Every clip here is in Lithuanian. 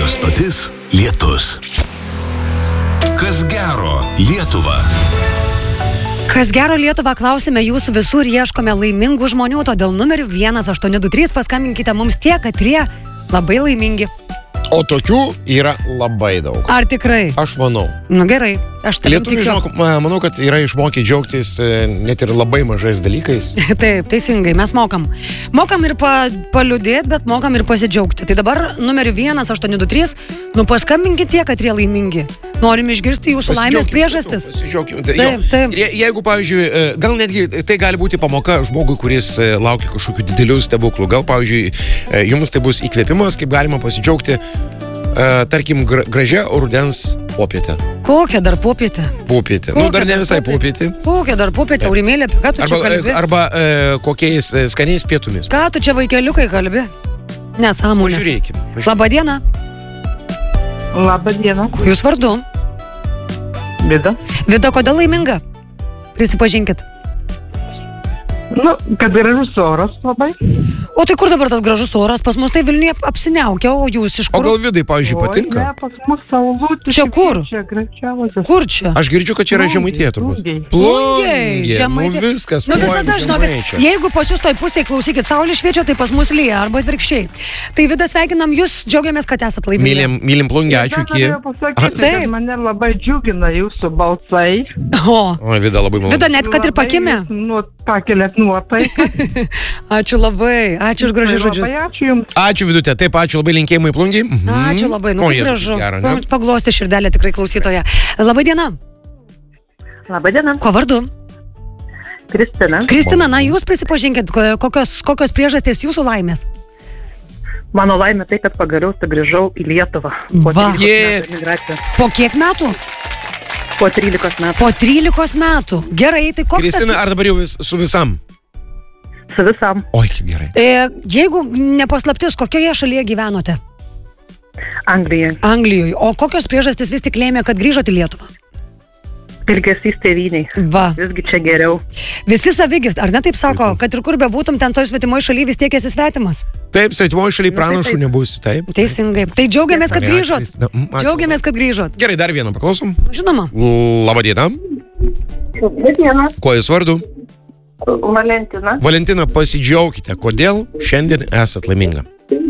stotis Lietus. Kas gero Lietuva? Kas gero Lietuvą klausime jūsų visų ir ieškome laimingų žmonių, todėl numeriu 1823 paskambinkite mums tie, katrie labai laimingi. O tokių yra labai daug. Ar tikrai? Aš manau. Nu gerai, aš tavim Lietuviai, tikiu. žinok, manau, kad yra išmokę džiaugtis net ir labai mažais dalykais. Taip, teisingai, mes mokam. Mokam ir paliūdėti, bet mokam ir pasidžiaugti. Tai dabar numeriu 1823, paskambinkite tie, katrie laimingi. Norim išgirsti jūsų laimės priežastis. Pasižiūrėkime. Taip. Jeigu, pavyzdžiui, gal netgi tai gali būti pamoka žmogui, kuris laukia kažkokių didelių stebuklų. Gal, pavyzdžiui, jums tai bus įkvėpimas, kaip galima pasidžiaugti, tarkim, gražia rudens popietė. Kokia dar popietė? Popietė. Nu, dar ne visai popietė. Kokia dar popietė, Aurimėlė, apie ką tu čia kalbi? Arba kokiais skaniais pietumis. Ką tu čia vaikeliukai kalbi? Nesąmonės. Pažiūrėkime. Labadiena. Labadiena. Kuo jūs vardu? Vida. Vida, kodėl laiminga? Prisipažinkit. Nu, kad gražus oras labai. O tai kur dabar tas gražus oras? Pas mus tai Vilniuje apsiniaukia, o jūs iš O kur? gal Vidai, pavyzdžiui, patinka? Ne, pas mus saulutė. Čia kur? Čia gražiausias. Kur čia? Aš girdžiu, kad čia yra Žemaitija turbūt. Plungėj, Nu Žemaitija. viskas. Nu visada žinokit, jeigu pas jūs toj pusėje klausykit, saulė šviečia, tai pas mus lyja, arba atvirkščiai. Tai Vida, sveikinam jūs, džiaugiamės, kad esat laimingi. Mylim Plungę, ačiū iki. Norėjau pasakyti, Taip. kad mane labai džiugina jūsų balsai. O, O, Vida, labai malonu. Vida, net kad ir pakimė. Nu, pakeliat nuotaiką. Ačiū labai, ačiū už gražius žodžius. Labai ačiū jums. Ačiū, Vidutė. Taip, ačiū labai linkėjimai Plungiai. Ačiū labai, nu O, kaip Jėzus, gražu. gera, ne? Paglosti širdelę tikrai klausytoje. Labai diena. Labadiena. Ko vardu? Kristina. Kristina, na jūs prisipažinkit, kokios priežastys jūsų laimės? Mano laimė tai, kad pagaliau sugrįžau į Lietuvą. Po Va. 13 metų emigracijos. Po kiek metų? Po 13 metų. Po 13 metų. Gerai, tai koks Kristina, ar dabar jau su visam? Su visam. Oi, kaip gerai. Jeigu nepaslaptis, kokioje šalyje gyvenote? Anglija. Anglijoje. O kokios priežastys vis tik lėmė, kad grįžote į Lietuvą? Ilgesys tėvynei. Va. Visgi čia geriau. Visi savigis, ar ne taip sako, kad ir kur bebūtum, ten toj svetimoje šalyje vis tiek esi svetimas? Taip, svetimoje šalyje pranašų taip. nebus, taip. Teisingai. Tai džiaugiamės, kad Gerai, grįžot. Kristina. Ačiū. Džiaugiamės, kad grįžot. Gerai, dar vieną paklausom. Žinoma. Labadiena. Labadiena. Kuo jūs vardu? Valentina. Valentina, pasidžiaugkite, kodėl šiandien esat laiminga.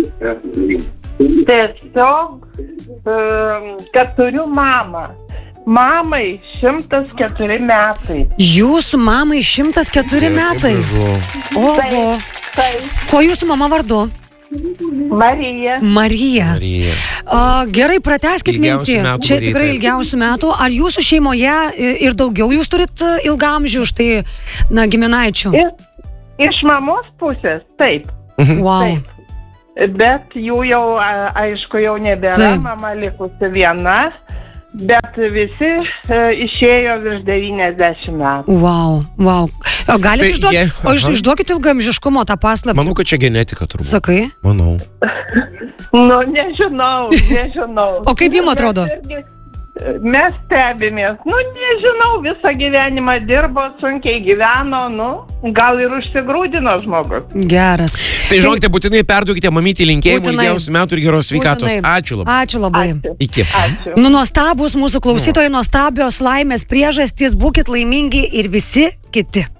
Tiesiog, kad turiu mamą. Mamai 104 metai. Jūsų mamai 104 metai. Oho. Taip. Ko jūsų mama vardu? Marija. Marija. Marija. Gerai, pratęskit Ilgiausių mintį. metų, Čia Marija, tikrai taip. ilgiausių metų. Ar jūsų šeimoje ir daugiau jūs turit ilgamžių, štai, na, giminaičių? Iš mamos pusės, taip. Wow. Taip. Bet jų jau, aišku, jau nebėra. Taip. Mama likusi viena. Bet visi išėjo virš 90 metų. Wow, wow. O galite Tai išduoti? jie- O aha. išduokite ilgamžiškumo tą paslaptį. Manau, kad čia genetika turbūt. Sakai? Manau. Nu, nežinau. O kaip jums atrodo? Mes stebimės. Nu, nežinau, visą gyvenimą dirbo, sunkiai gyveno, gal ir užsigrūdino žmogus. Geras. Tai žinokite, būtinai perduokite mamytį linkėjimų, Būtinai. ilgiausių metų ir geros sveikatos. Būtinai. Ačiū labai. Ačiū labai. Ačiū. Iki. Ačiū. Nu, nuostabus mūsų klausytojai, nuostabios laimės priežastys, būkit laimingi ir visi kiti.